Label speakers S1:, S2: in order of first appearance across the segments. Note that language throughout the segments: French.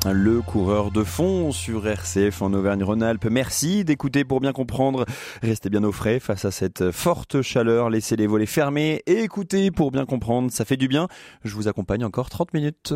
S1: Le coureur de fond sur RCF en Auvergne-Rhône-Alpes. Merci d'écouter pour bien comprendre. Restez bien au frais face à cette forte chaleur. Laissez les volets fermés et écoutez pour bien comprendre. Ça fait du bien. Je vous accompagne encore 30 minutes.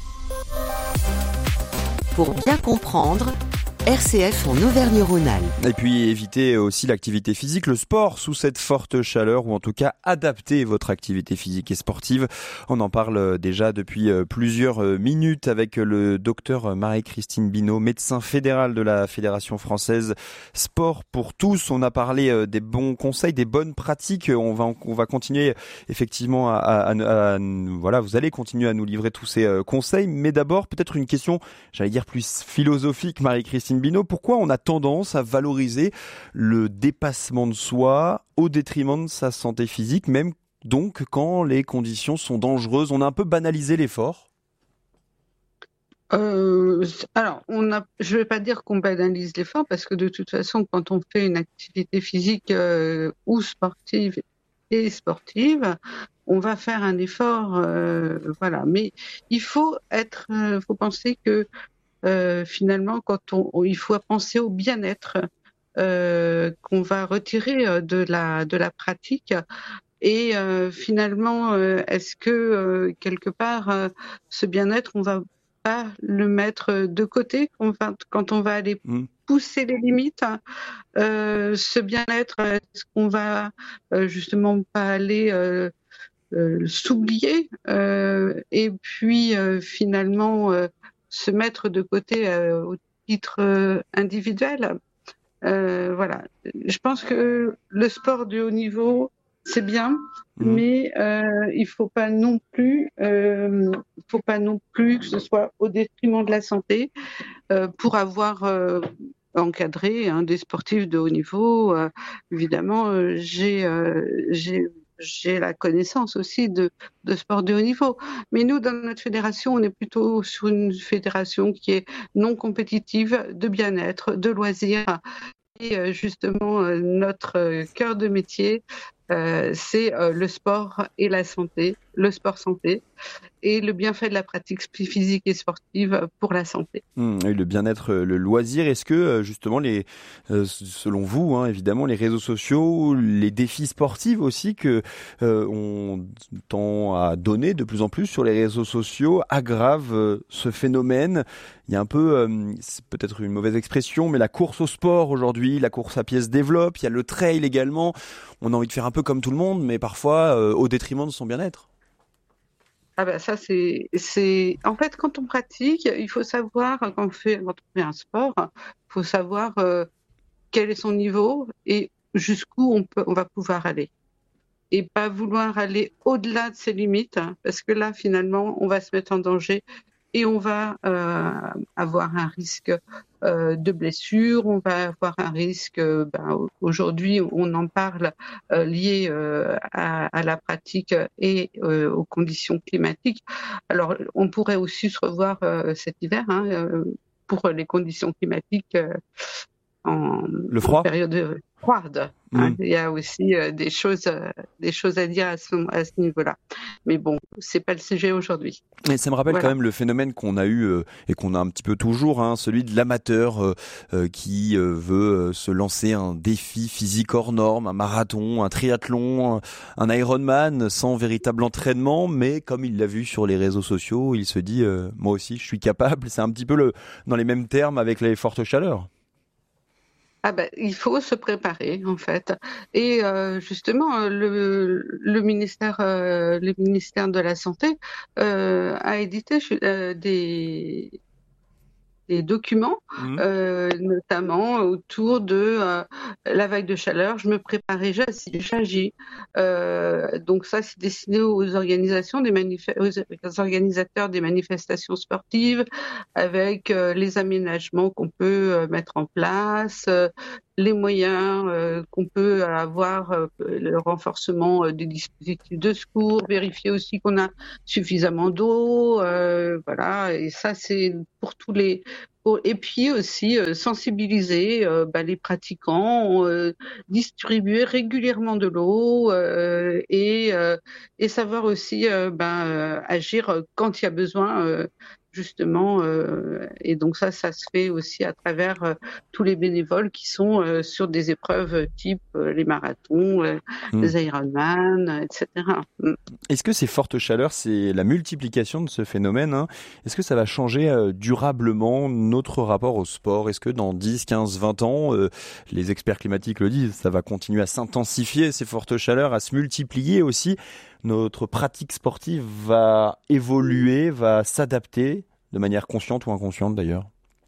S2: Pour bien comprendre, RCF en Auvergne-Rhône-Alpes.
S1: Et puis évitez aussi l'activité physique, le sport sous cette forte chaleur, ou en tout cas adaptez votre activité physique et sportive. On en parle déjà depuis plusieurs minutes avec le docteur Marie-Christine Binot, médecin fédéral de la Fédération française Sport pour tous. On a parlé des bons conseils, des bonnes pratiques. On va continuer effectivement voilà, vous allez continuer à nous livrer tous ces conseils. Mais d'abord, peut-être une question, j'allais dire plus philosophique, Marie-Christine Binot, pourquoi on a tendance à valoriser le dépassement de soi au détriment de sa santé physique, même donc quand les conditions sont dangereuses? On a un peu banalisé l'effort.
S3: Alors, je ne vais pas dire qu'on banalise l'effort, parce que de toute façon, quand on fait une activité physique ou sportive et sportive, on va faire un effort, voilà. Mais il faut penser que finalement, il faut penser au bien-être qu'on va retirer de la pratique. Et finalement, est-ce que quelque part, ce bien-être, on va pas le mettre de côté quand on va aller pousser les limites? Ce bien-être, est-ce qu'on va justement pas aller s'oublier et puis finalement se mettre de côté au titre individuel? Voilà. Je pense que le sport de haut niveau, c'est bien, mais il faut pas non plus que ce soit au détriment de la santé. Pour avoir encadré des sportifs de haut niveau, évidemment, j'ai la connaissance aussi de sport de haut niveau. Mais nous, dans notre fédération, on est plutôt sur une fédération qui est non compétitive, de bien-être, de loisirs. Et justement, notre cœur de métier, c'est le sport et la santé, le sport santé et le bienfait de la pratique physique et sportive pour la santé.
S1: Et le bien-être, le loisir, est-ce que justement selon vous, évidemment, les réseaux sociaux, les défis sportifs aussi que on tend à donner de plus en plus sur les réseaux sociaux aggravent ce phénomène? Il y a un peu, c'est peut-être une mauvaise expression, mais la course au sport aujourd'hui, la course à pied se développe, il y a le trail également. On a envie de faire un peu comme tout le monde, mais parfois au détriment de son bien-être.
S3: Ah ben ça c'est en fait, quand on pratique, il faut savoir, quand on fait un sport, il faut savoir quel est son niveau et jusqu'où on va pouvoir aller, et pas vouloir aller au-delà de ses limites, parce que là finalement on va se mettre en danger et on va avoir un risque de blessure, on va avoir un risque, aujourd'hui on en parle, lié à la pratique et aux conditions climatiques. Alors on pourrait aussi se revoir cet hiver pour les conditions climatiques en période froide. Il y a aussi des choses à dire à ce niveau-là. Mais bon, c'est pas le sujet aujourd'hui.
S1: Et ça me rappelle quand même le phénomène qu'on a eu et qu'on a un petit peu toujours, celui de l'amateur qui veut se lancer un défi physique hors norme, un marathon, un triathlon, un Ironman sans véritable entraînement, mais comme il l'a vu sur les réseaux sociaux, il se dit moi aussi je suis capable. C'est un petit peu dans les mêmes termes avec les fortes chaleurs.
S3: Il faut se préparer en fait, et justement le ministère de la Santé a édité des documents, notamment autour de la vague de chaleur. Je me préparais, j'agis. Donc ça, c'est destiné aux organisateurs des manifestations sportives, avec les aménagements qu'on peut mettre en place, les moyens qu'on peut avoir, le renforcement des dispositifs de secours, vérifier aussi qu'on a suffisamment d'eau, voilà. Et ça, c'est pour tous les... Et puis aussi sensibiliser les pratiquants, distribuer régulièrement de l'eau et savoir aussi agir quand il y a besoin. justement, et donc ça se fait aussi à travers tous les bénévoles qui sont sur des épreuves type les marathons, les Ironman, etc.
S1: Est-ce que ces fortes chaleurs, c'est la multiplication de ce phénomène, hein, est-ce que ça va changer durablement notre rapport au sport? Est-ce que dans 10, 15, 20 ans, les experts climatiques le disent, ça va continuer à s'intensifier, ces fortes chaleurs, à se multiplier aussi? Notre pratique sportive va évoluer, va s'adapter de manière consciente ou inconsciente d'ailleurs?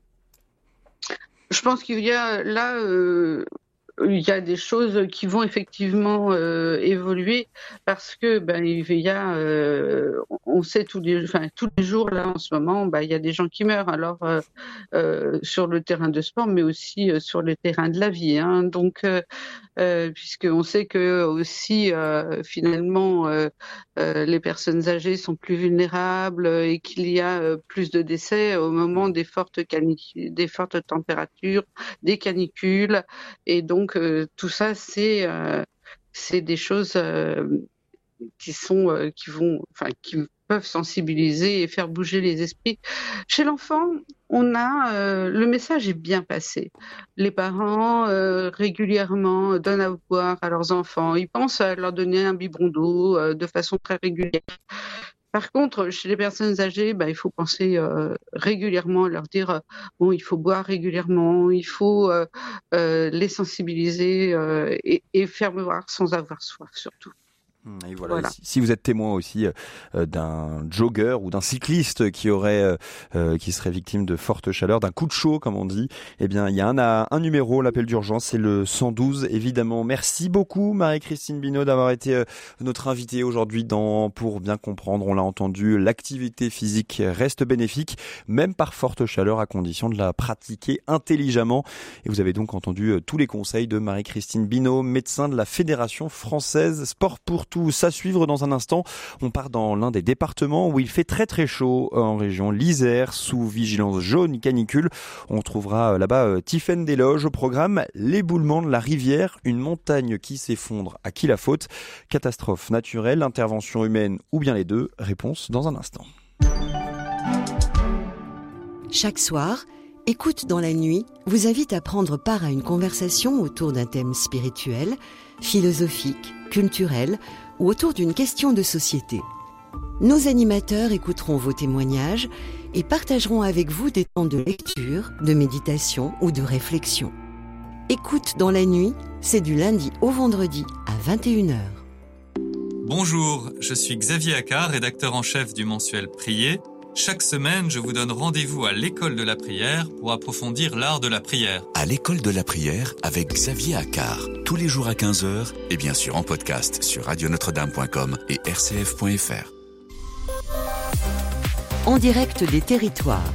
S3: Je pense qu'il y a là, il y a des choses qui vont effectivement évoluer parce que il y a, on sait tous les jours là en ce moment, il y a des gens qui meurent. Alors sur le terrain de sport, mais aussi sur le terrain de la vie. Hein. Donc puisqu'on sait que aussi finalement les personnes âgées sont plus vulnérables et qu'il y a plus de décès au moment des fortes températures, des canicules, et donc tout ça c'est des choses qui peuvent sensibiliser et faire bouger les esprits. Chez l'enfant, le message est bien passé. Les parents régulièrement donnent à boire à leurs enfants. Ils pensent à leur donner un biberon d'eau de façon très régulière. Par contre, chez les personnes âgées, il faut penser régulièrement, leur dire il faut boire régulièrement, il faut les sensibiliser et faire boire sans avoir soif surtout.
S1: Et voilà. Si vous êtes témoin aussi d'un jogger ou d'un cycliste qui serait victime de forte chaleur, d'un coup de chaud comme on dit, eh bien il y a un numéro, l'appel d'urgence, c'est le 112 évidemment. Merci beaucoup Marie-Christine Binot d'avoir été notre invitée aujourd'hui Pour bien comprendre. On l'a entendu, l'activité physique reste bénéfique, même par forte chaleur, à condition de la pratiquer intelligemment. Et vous avez donc entendu tous les conseils de Marie-Christine Binot, médecin de la Fédération française Sport pour tous. À suivre dans un instant. On part dans l'un des départements où il fait très très chaud, en région l'Isère, sous vigilance jaune canicule. On trouvera là-bas Tiffaine Desloges au programme. L'éboulement de la rivière, une montagne qui s'effondre. À qui la faute? Catastrophe naturelle, intervention humaine ou bien les deux? Réponse dans un instant.
S2: Chaque soir, Écoute dans la nuit vous invite à prendre part à une conversation autour d'un thème spirituel, philosophique, culturel ou autour d'une question de société. Nos animateurs écouteront vos témoignages et partageront avec vous des temps de lecture, de méditation ou de réflexion. Écoute dans la nuit, c'est du lundi au vendredi à 21h.
S4: Bonjour, je suis Xavier Accard, rédacteur en chef du mensuel Prier. Chaque semaine, je vous donne rendez-vous à l'école de la prière pour approfondir l'art de la prière.
S5: À l'école de la prière avec Xavier Accard, tous les jours à 15h et bien sûr en podcast sur radionotre-dame.com et rcf.fr.
S2: En direct des territoires.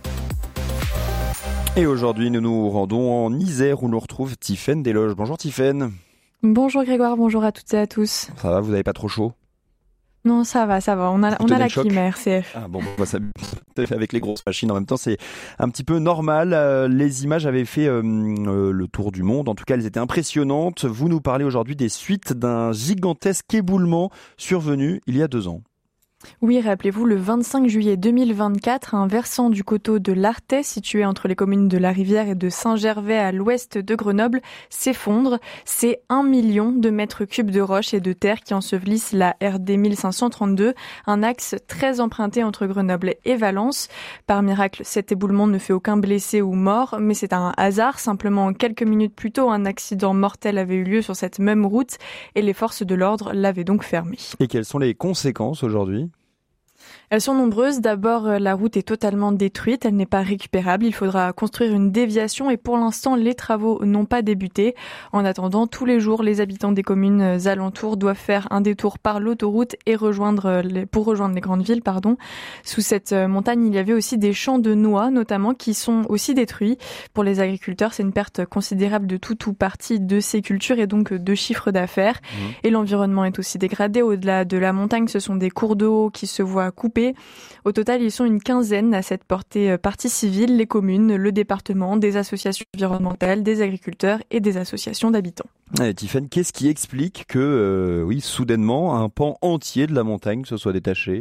S1: Et aujourd'hui, nous nous rendons en Isère où l'on retrouve Tiffaine Desloges. Bonjour Tiffaine.
S6: Bonjour Grégoire, bonjour à toutes et à tous.
S1: Ça va, vous n'avez pas trop chaud ?
S6: Non, ça va, on a la clim à RCF.
S1: Ah bon, ça, avec les grosses machines en même temps, c'est un petit peu normal. Les images avaient fait le tour du monde, en tout cas elles étaient impressionnantes. Vous nous parlez aujourd'hui des suites d'un gigantesque éboulement survenu il y a 2 ans.
S6: Oui, rappelez-vous, le 25 juillet 2024, un versant du coteau de l'Arthet, situé entre les communes de La Rivière et de Saint-Gervais à l'ouest de Grenoble, s'effondre. C'est 1 million de mètres cubes de roches et de terre qui ensevelissent la RD 1532, un axe très emprunté entre Grenoble et Valence. Par miracle, cet éboulement ne fait aucun blessé ou mort, mais c'est un hasard. Simplement, quelques minutes plus tôt, un accident mortel avait eu lieu sur cette même route et les forces de l'ordre l'avaient donc fermé.
S1: Et quelles sont les conséquences aujourd'hui ?
S6: Elles sont nombreuses. D'abord, la route est totalement détruite, elle n'est pas récupérable. Il faudra construire une déviation et pour l'instant, les travaux n'ont pas débuté. En attendant, tous les jours, les habitants des communes alentours doivent faire un détour par l'autoroute et pour rejoindre les grandes villes. Sous cette montagne, il y avait aussi des champs de noix, notamment, qui sont aussi détruits. Pour les agriculteurs, c'est une perte considérable de tout ou partie de ces cultures et donc de chiffre d'affaires. Et l'environnement est aussi dégradé. Au-delà de la montagne, ce sont des cours d'eau qui se voient coupés. Au total, ils sont une quinzaine à cette portée partie civile, les communes, le département, des associations environnementales, des agriculteurs et des associations d'habitants.
S1: Tiffaine, qu'est-ce qui explique que, soudainement, un pan entier de la montagne se soit détaché ?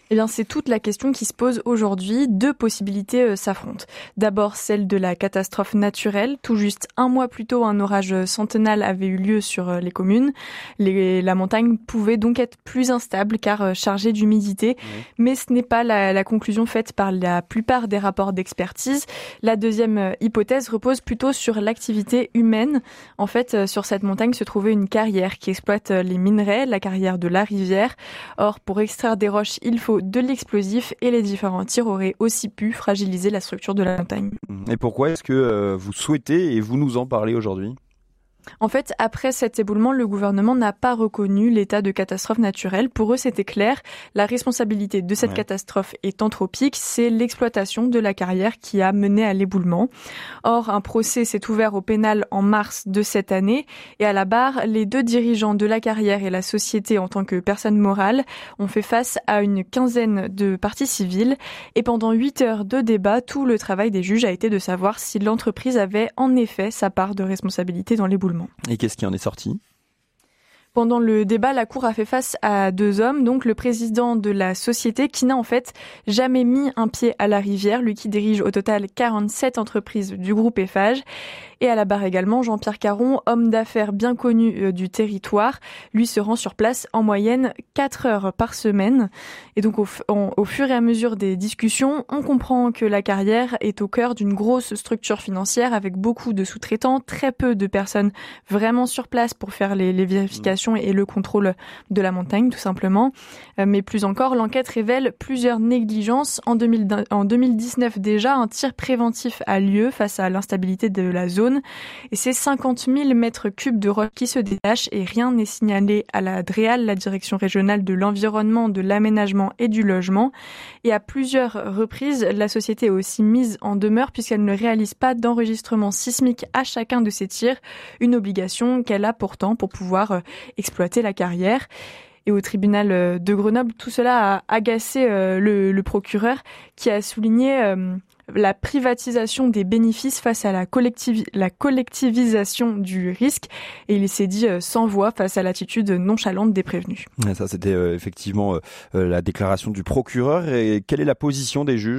S6: Eh bien, c'est toute la question qui se pose aujourd'hui. Deux possibilités s'affrontent. D'abord, celle de la catastrophe naturelle. Tout juste un mois plus tôt, un orage centennal avait eu lieu sur les communes. La montagne pouvait donc être plus instable car chargée d'humidité. Oui. Mais ce n'est pas la conclusion faite par la plupart des rapports d'expertise. La deuxième hypothèse repose plutôt sur l'activité humaine. En fait, sur cette montagne se trouvait une carrière qui exploite les minerais, la carrière de la rivière. Or, pour extraire des roches, il faut de l'explosif et les différents tirs auraient aussi pu fragiliser la structure de la montagne.
S1: Et pourquoi est-ce que vous souhaitez et vous nous en parlez aujourd'hui ?
S6: En fait, après cet éboulement, le gouvernement n'a pas reconnu l'état de catastrophe naturelle. Pour eux, c'était clair. La responsabilité de cette catastrophe est anthropique. C'est l'exploitation de la carrière qui a mené à l'éboulement. Or, un procès s'est ouvert au pénal en mars de cette année. Et à la barre, les deux dirigeants de la carrière et la société en tant que personne morale ont fait face à une quinzaine de parties civiles. Et pendant 8 heures de débat, tout le travail des juges a été de savoir si l'entreprise avait en effet sa part de responsabilité dans l'éboulement.
S1: Et qu'est-ce qui en est sorti ?
S6: Pendant le débat, la Cour a fait face à deux hommes, donc le président de la société qui n'a en fait jamais mis un pied à la rivière, lui qui dirige au total 47 entreprises du groupe Eiffage. Et à la barre également, Jean-Pierre Caron, homme d'affaires bien connu du territoire, lui se rend sur place en moyenne 4 heures par semaine. Et donc au fur et à mesure des discussions, on comprend que la carrière est au cœur d'une grosse structure financière avec beaucoup de sous-traitants, très peu de personnes vraiment sur place pour faire les vérifications et le contrôle de la montagne tout simplement. Mais plus encore, l'enquête révèle plusieurs négligences. En 2019 déjà, un tir préventif a lieu face à l'instabilité de la zone. Et c'est 50 000 mètres cubes de roches qui se détachent et rien n'est signalé à la DREAL, la Direction régionale de l'environnement, de l'aménagement et du logement. Et à plusieurs reprises, la société est aussi mise en demeure puisqu'elle ne réalise pas d'enregistrement sismique à chacun de ses tirs, une obligation qu'elle a pourtant pour pouvoir exploiter la carrière. Et au tribunal de Grenoble, tout cela a agacé le procureur qui a souligné la privatisation des bénéfices face à la collectivisation du risque. Et il s'est dit sans voix face à l'attitude nonchalante des prévenus.
S1: Et ça, c'était effectivement la déclaration du procureur. Et quelle est la position des juges ?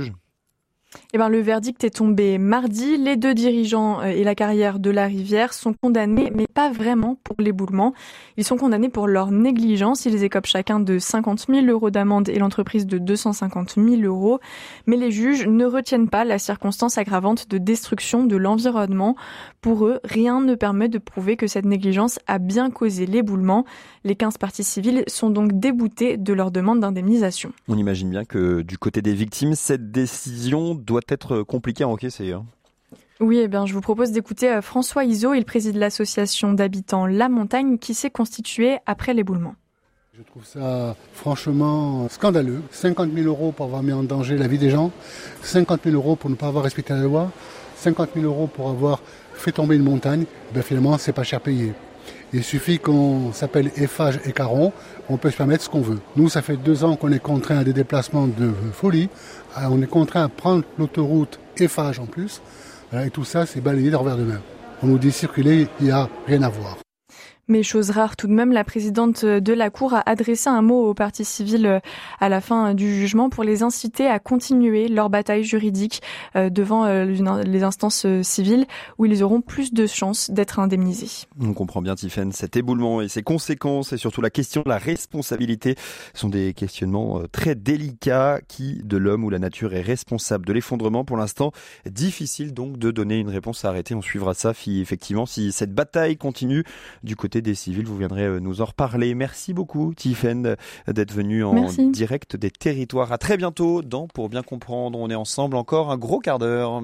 S6: Eh ben, le verdict est tombé mardi. Les deux dirigeants et la carrière de la rivière sont condamnés, mais pas vraiment pour l'éboulement. Ils sont condamnés pour leur négligence. Ils écopent chacun de 50 000 euros d'amende et l'entreprise de 250 000 euros. Mais les juges ne retiennent pas la circonstance aggravante de destruction de l'environnement. Pour eux, rien ne permet de prouver que cette négligence a bien causé l'éboulement. Les 15 parties civiles sont donc déboutées de leur demande d'indemnisation.
S1: On imagine bien que du côté des victimes, cette décision doit être compliqué à encaisser.
S6: Oui, eh bien, je vous propose d'écouter François Izot. Il préside l'association d'habitants La Montagne qui s'est constituée après l'éboulement.
S7: Je trouve ça franchement scandaleux. 50 000 euros pour avoir mis en danger la vie des gens, 50 000 euros pour ne pas avoir respecté la loi, 50 000 euros pour avoir fait tomber une montagne. Ben finalement, c'est pas cher payé. Il suffit qu'on s'appelle Eiffage et Caron, on peut se permettre ce qu'on veut. Nous, ça fait 2 ans qu'on est contraint à des déplacements de folie. On est contraint à prendre l'autoroute Eiffage en plus. Et tout ça, c'est balayé d'un revers de main. On nous dit circuler, il n'y a rien à voir.
S6: Mais chose rare tout de même, la présidente de la Cour a adressé un mot aux parties civiles à la fin du jugement pour les inciter à continuer leur bataille juridique devant les instances civiles où ils auront plus de chances d'être indemnisés.
S1: On comprend bien, Tiffaine, cet éboulement et ses conséquences et surtout la question de la responsabilité sont des questionnements très délicats. Qui de l'homme ou la nature est responsable de l'effondrement? Pour l'instant, difficile donc de donner une réponse arrêtée. On suivra ça effectivement si cette bataille continue du côté des civils. Vous viendrez nous en reparler. Merci beaucoup, Tiffaine, d'être venue en direct des territoires. À très bientôt dans Pour bien comprendre. On est ensemble encore un gros quart d'heure.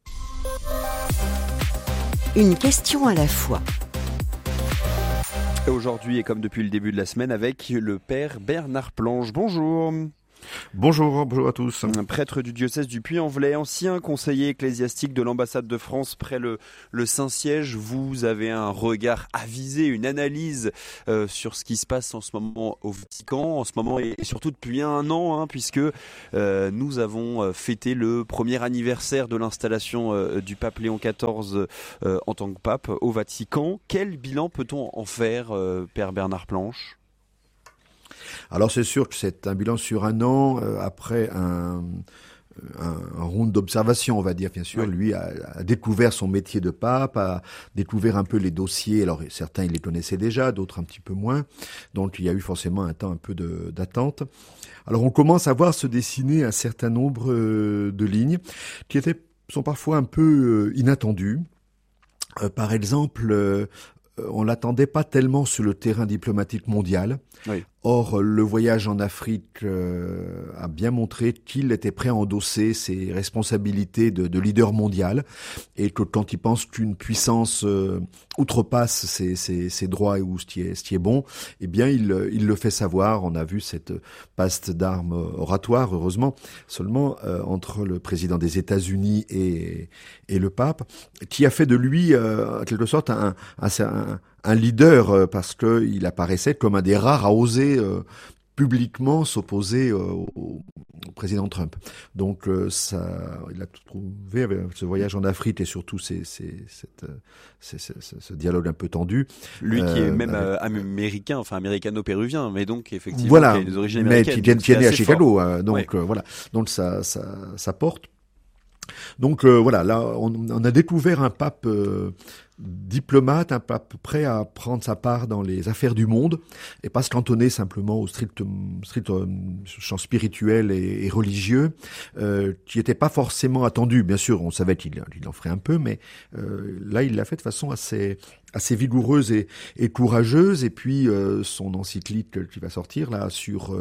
S2: Une question à la fois.
S1: Aujourd'hui, et comme depuis le début de la semaine, avec le père Bernard Planche. Bonjour.
S8: Bonjour à tous.
S1: Prêtre du diocèse du Puy-en-Velay, ancien conseiller ecclésiastique de l'ambassade de France près le Saint-Siège, vous avez un regard avisé, une analyse sur ce qui se passe en ce moment au Vatican, en ce moment et surtout depuis 1 an, puisque nous avons fêté le premier anniversaire de l'installation du pape Léon XIV en tant que pape au Vatican. Quel bilan peut-on en faire, Père Bernard Planche ?
S8: Alors c'est sûr que c'est un bilan sur un an après un round d'observation, on va dire, bien sûr. Lui a découvert son métier de pape, a découvert un peu les dossiers. Alors certains il les connaissaient déjà, d'autres un petit peu moins. Donc il y a eu forcément un temps un peu d'attente. Alors on commence à voir se dessiner un certain nombre de lignes qui sont parfois un peu inattendues. Par exemple, on l'attendait pas tellement sur le terrain diplomatique mondial. Oui. Or, le voyage en Afrique a bien montré qu'il était prêt à endosser ses responsabilités de leader mondial et que quand il pense qu'une puissance outrepasse ses droits ou ce qui est bon, eh bien, il le fait savoir. On a vu cette passe d'armes oratoire, heureusement, seulement entre le président des États-Unis et le pape, qui a fait de lui, en quelque sorte, un leader parce que il apparaissait comme un des rares à oser publiquement s'opposer au président Trump. Donc il a trouvé avec ce voyage en Afrique et surtout ce dialogue un peu tendu.
S1: Lui qui est même américain, enfin américano-péruvien, mais donc effectivement voilà, qui a des origines américaines.
S8: Mais qui est né à Chicago, voilà. Donc ça porte. Donc voilà, là on a découvert un pape diplomate, un pape prêt à prendre sa part dans les affaires du monde et pas se cantonner simplement au strict champ spirituel et religieux, qui n'était pas forcément attendu. Bien sûr, on savait qu'il en ferait un peu, mais là il l'a fait de façon assez vigoureuse et courageuse. Et puis son encyclique qui va sortir là sur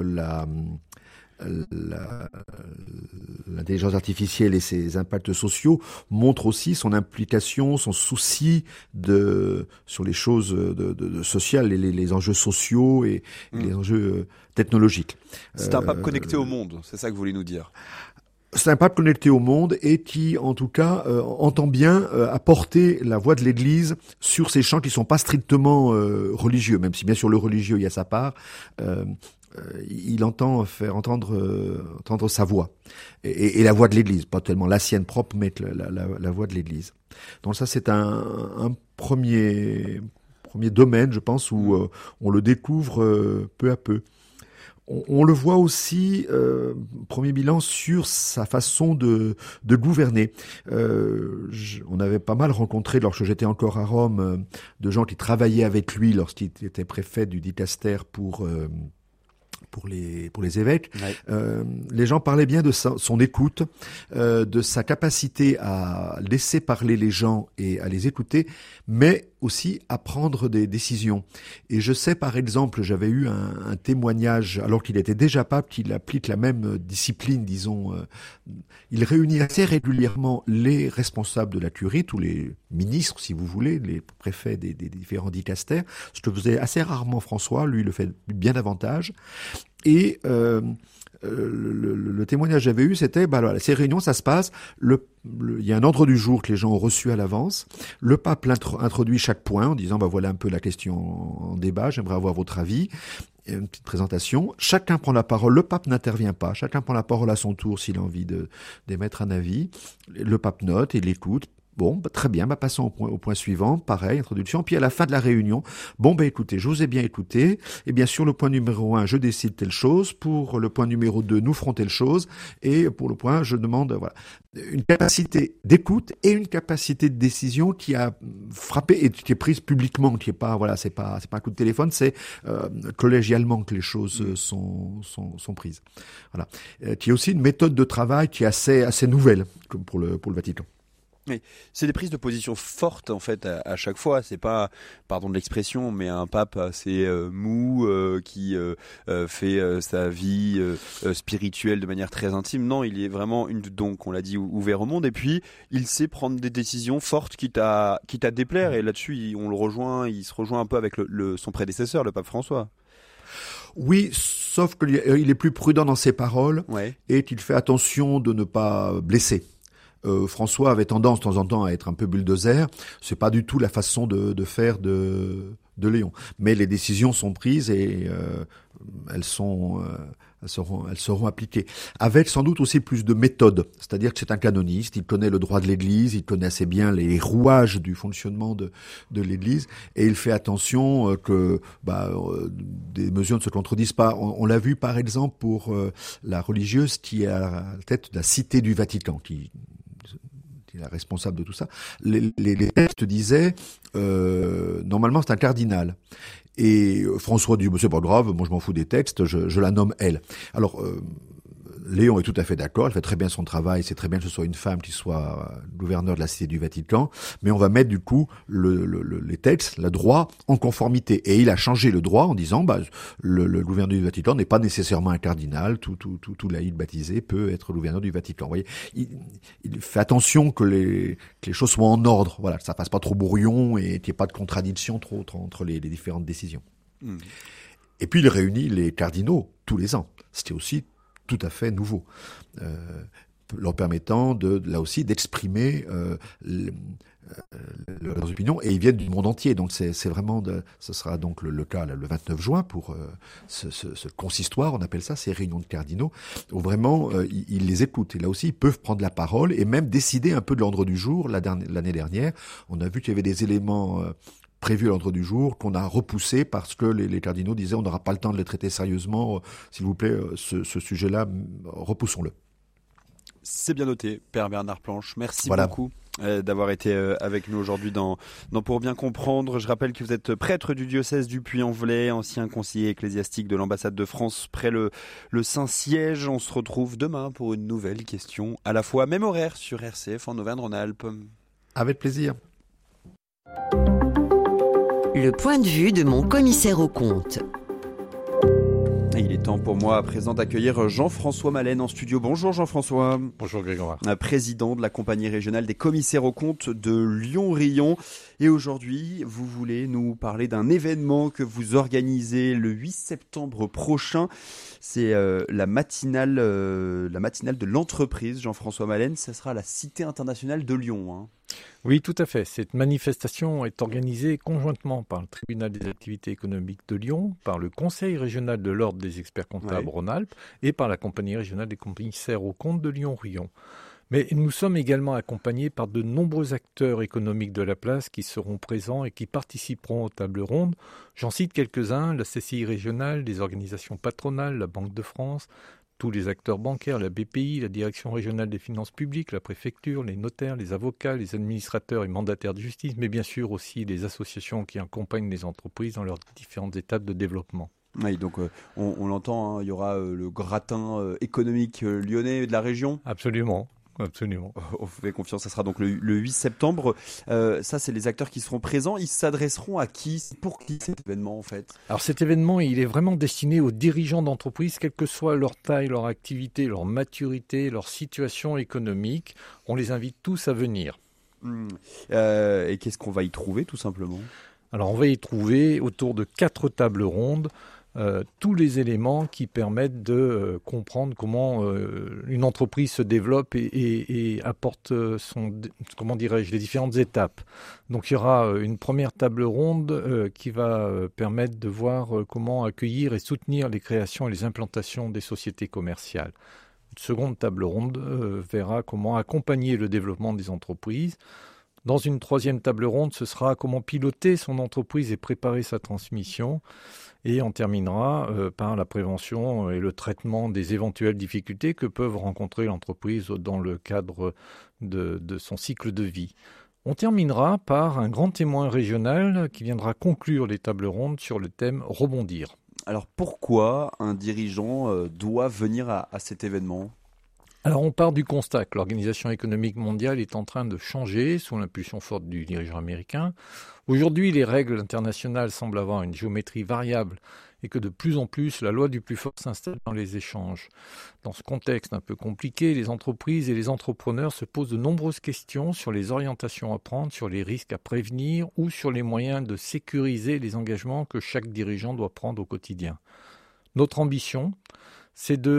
S8: l'intelligence artificielle et ses impacts sociaux montre aussi son implication, son souci sur les choses de sociales, les enjeux sociaux et les enjeux technologiques.
S1: C'est un pape connecté au monde, c'est ça que vous voulez nous dire?
S8: C'est un pape connecté au monde et qui, en tout cas, entend bien apporter la voix de l'Église sur ces champs qui sont pas strictement religieux, même si bien sûr le religieux y a sa part. Il entend faire entendre sa voix et la voix de l'Église, pas tellement la sienne propre, mais la voix de l'Église. Donc ça, c'est un premier domaine, je pense, où on le découvre peu à peu. On le voit aussi, premier bilan, sur sa façon de gouverner. On avait pas mal rencontré, lorsque j'étais encore à Rome, de gens qui travaillaient avec lui lorsqu'il était préfet du dicaster pour les évêques. Ouais. Les gens parlaient bien de son écoute, de sa capacité à laisser parler les gens et à les écouter, mais aussi à prendre des décisions. Et je sais, par exemple, j'avais eu un témoignage, alors qu'il était déjà pape, qu'il applique la même discipline, disons. Il réunit assez régulièrement les responsables de la curie, tous les ministres, si vous voulez, les préfets des différents dicastères, ce que faisait assez rarement François, lui il le fait bien davantage. Et le témoignage que j'avais eu, c'était, voilà, ces réunions, ça se passe, il y a un ordre du jour que les gens ont reçu à l'avance, le pape introduit chaque point en disant, voilà un peu la question en débat, j'aimerais avoir votre avis, une petite présentation, chacun prend la parole, le pape n'intervient pas, chacun prend la parole à son tour s'il a envie d'émettre un avis, le pape note et l'écoute. Bon, très bien, passons au point suivant, pareil, introduction, puis à la fin de la réunion, écoutez, je vous ai bien écouté, et bien sûr, le point numéro 1, je décide telle chose, pour le point numéro 2, nous ferons telle chose, et pour le point, je demande, voilà, une capacité d'écoute et une capacité de décision qui a frappé et qui est prise publiquement, qui est pas, voilà, c'est pas un coup de téléphone, c'est collégialement que les choses sont prises. Voilà. Qui est aussi une méthode de travail qui est assez nouvelle, comme pour le Vatican.
S1: Oui, c'est des prises de position fortes en fait à chaque fois. C'est pas, pardon de l'expression, mais un pape assez mou qui fait sa vie spirituelle de manière très intime. Non, il est vraiment donc on l'a dit ouvert au monde. Et puis il sait prendre des décisions fortes quitte à déplaire. Et là-dessus, on le rejoint. Il se rejoint un peu avec son prédécesseur, le pape François.
S8: Oui, sauf qu'il est plus prudent dans ses paroles et qu'il fait attention de ne pas blesser. François avait tendance de temps en temps à être un peu bulldozer. C'est pas du tout la façon de faire de Léon. Mais les décisions sont prises et elles seront appliquées. Avec sans doute aussi plus de méthode, c'est-à-dire que c'est un canoniste, il connaît le droit de l'Église, il connaît assez bien les rouages du fonctionnement de l'Église, et il fait attention que des mesures ne se contredisent pas. On l'a vu par exemple pour la religieuse qui est à la tête de la Cité du Vatican, qui est la responsable de tout ça. Les textes disaient normalement c'est un cardinal. Et François dit c'est pas grave, moi je m'en fous des textes, je la nomme elle. Alors Léon est tout à fait d'accord, elle fait très bien son travail, c'est très bien que ce soit une femme qui soit gouverneur de la Cité du Vatican, mais on va mettre du coup les textes, le droit en conformité. Et il a changé le droit en disant le gouverneur du Vatican n'est pas nécessairement un cardinal, tout laïc baptisé peut être gouverneur du Vatican. Vous voyez, il fait attention que les choses soient en ordre, voilà, que ça fasse pas trop brouillon et qu'il n'y ait pas de contradiction trop entre les différentes décisions. Et puis il réunit les cardinaux tous les ans. C'était aussi tout à fait nouveau, leur permettant là aussi d'exprimer leurs opinions, et ils viennent du monde entier. Donc c'est vraiment ce sera donc le cas là, le 29 juin pour ce consistoire, on appelle ça, ces réunions de cardinaux, où vraiment ils les écoutent. Et là aussi, ils peuvent prendre la parole et même décider un peu de l'ordre du jour. L'année dernière, on a vu qu'il y avait des éléments prévu à l'ordre du jour, qu'on a repoussé parce que les cardinaux disaient on n'aura pas le temps de les traiter sérieusement, s'il vous plaît, ce sujet-là, repoussons-le.
S1: C'est bien noté, Père Bernard Planche. Merci beaucoup d'avoir été avec nous aujourd'hui dans Pour bien comprendre. Je rappelle que vous êtes prêtre du diocèse du Puy-en-Velay, ancien conseiller ecclésiastique de l'ambassade de France près le Saint-Siège. On se retrouve demain pour une nouvelle question, à la fois même horaire sur RCF en Auvergne-Rhône-Alpes.
S8: Avec plaisir.
S2: Le point de vue de mon commissaire aux comptes.
S1: Et il est temps pour moi à présent d'accueillir Jean-François Malène en studio. Bonjour Jean-François.
S9: Bonjour Grégoire.
S1: Président de la compagnie régionale des commissaires aux comptes de Lyon-Rion. Et aujourd'hui, vous voulez nous parler d'un événement que vous organisez le 8 septembre prochain. C'est la matinale de l'entreprise, Jean-François Malène. Ça sera à la Cité internationale de Lyon, hein.
S9: Oui, tout à fait. Cette manifestation est organisée conjointement par le tribunal des activités économiques de Lyon, par le conseil régional de l'ordre des experts comptables Rhône-Alpes et par la compagnie régionale des commissaires aux comptes de Lyon-Rion. Mais nous sommes également accompagnés par de nombreux acteurs économiques de la place qui seront présents et qui participeront aux tables rondes. J'en cite quelques-uns, la CCI régionale, les organisations patronales, la Banque de France, tous les acteurs bancaires, la BPI, la Direction régionale des finances publiques, la préfecture, les notaires, les avocats, les administrateurs et mandataires de justice, mais bien sûr aussi les associations qui accompagnent les entreprises dans leurs différentes étapes de développement.
S1: Oui, donc on l'entend, hein, il y aura le gratin économique lyonnais de la région.
S9: Absolument. Absolument.
S1: On vous fait confiance, ça sera donc le 8 septembre. Ça, c'est les acteurs qui seront présents. Ils s'adresseront à qui? Pour qui cet événement en fait?
S9: Alors cet événement, il est vraiment destiné aux dirigeants d'entreprise, quelle que soit leur taille, leur activité, leur maturité, leur situation économique. On les invite tous à venir.
S1: Et qu'est-ce qu'on va y trouver tout simplement?
S9: Alors on va y trouver autour de 4 tables rondes tous les éléments qui permettent de comprendre comment une entreprise se développe et apporte les différentes étapes. Donc il y aura une première table ronde qui va permettre de voir comment accueillir et soutenir les créations et les implantations des sociétés commerciales. Une seconde table ronde verra comment accompagner le développement des entreprises. Dans une troisième table ronde, ce sera comment piloter son entreprise et préparer sa transmission. Et on terminera par la prévention et le traitement des éventuelles difficultés que peuvent rencontrer l'entreprise dans le cadre de son cycle de vie. On terminera par un grand témoin régional qui viendra conclure les tables rondes sur le thème « Rebondir ».
S1: Alors pourquoi un dirigeant doit venir à cet événement ?
S9: Alors on part du constat que l'Organisation économique mondiale est en train de changer sous l'impulsion forte du dirigeant américain. Aujourd'hui, les règles internationales semblent avoir une géométrie variable et que de plus en plus, la loi du plus fort s'installe dans les échanges. Dans ce contexte un peu compliqué, les entreprises et les entrepreneurs se posent de nombreuses questions sur les orientations à prendre, sur les risques à prévenir ou sur les moyens de sécuriser les engagements que chaque dirigeant doit prendre au quotidien. Notre ambition, c'est de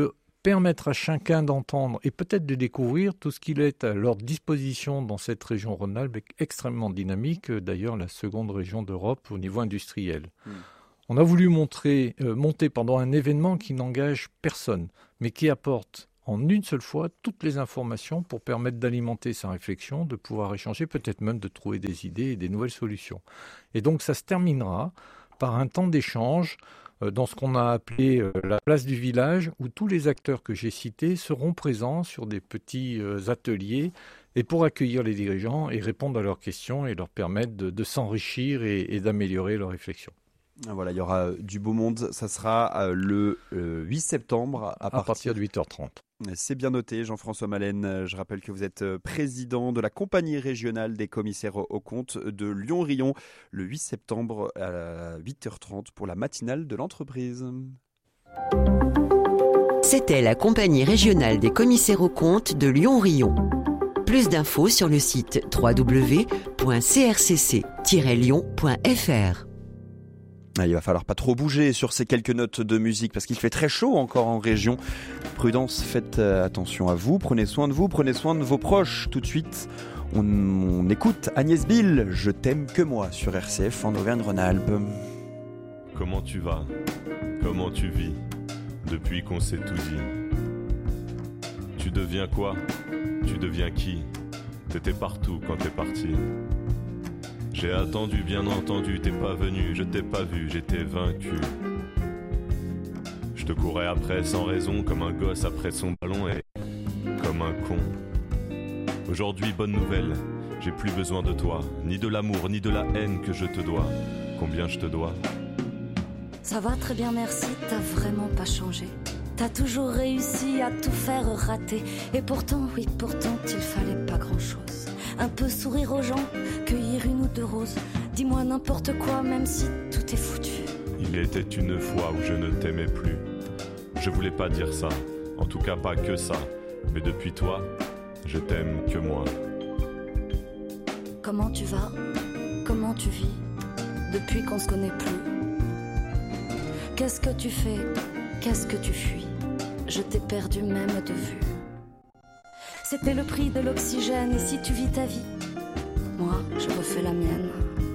S9: permettre à chacun d'entendre et peut-être de découvrir tout ce qu'il est à leur disposition dans cette région Rhône-Alpes extrêmement dynamique, d'ailleurs la seconde région d'Europe au niveau industriel. On a voulu monter un événement qui n'engage personne, mais qui apporte en une seule fois toutes les informations pour permettre d'alimenter sa réflexion, de pouvoir échanger, peut-être même de trouver des idées et des nouvelles solutions. Et donc ça se terminera par un temps d'échange dans ce qu'on a appelé la place du village, où tous les acteurs que j'ai cités seront présents sur des petits ateliers et pour accueillir les dirigeants et répondre à leurs questions et leur permettre de s'enrichir et d'améliorer leur réflexion.
S1: Voilà, il y aura du beau monde. Ça sera le 8 septembre à partir de
S9: 8h30.
S1: C'est bien noté, Jean-François Malène. Je rappelle que vous êtes président de la compagnie régionale des commissaires aux comptes de Lyon-Rion le 8 septembre à 8h30 pour la matinale de l'entreprise.
S2: C'était la compagnie régionale des commissaires aux comptes de Lyon-Rion. Plus d'infos sur le site www.crcc-lyon.fr.
S1: Il va falloir pas trop bouger sur ces quelques notes de musique parce qu'il fait très chaud encore en région. Prudence, faites attention à vous, prenez soin de vous, prenez soin de vos proches. Tout de suite, on écoute Agnès Bill, Je t'aime que moi sur RCF en Auvergne-Rhône-Alpes.
S10: Comment tu vas ? Comment tu vis ? Depuis qu'on s'est tout dit. Tu deviens quoi ? Tu deviens qui ? T'étais partout quand t'es parti. J'ai attendu, bien entendu, t'es pas venu, je t'ai pas vu, j'étais vaincu. Je te courais après sans raison, comme un gosse après son ballon et comme un con. Aujourd'hui, bonne nouvelle, j'ai plus besoin de toi, ni de l'amour, ni de la haine que je te dois. Combien je te dois ?
S11: Ça va très bien, merci, t'as vraiment pas changé. T'as toujours réussi à tout faire rater. Et pourtant, oui, pourtant, il fallait pas grand-chose. Un peu sourire aux gens, cueillir une ou deux roses. Dis-moi n'importe quoi, même si tout est foutu.
S10: Il était une fois où je ne t'aimais plus. Je voulais pas dire ça, en tout cas pas que ça. Mais depuis toi, je t'aime que moi.
S11: Comment tu vas ? Comment tu vis ? Depuis qu'on se connaît plus. Qu'est-ce que tu fais ? Qu'est-ce que tu fuis ? Je t'ai perdu même de vue. C'était le prix de l'oxygène, et si tu vis ta vie, moi je refais la mienne.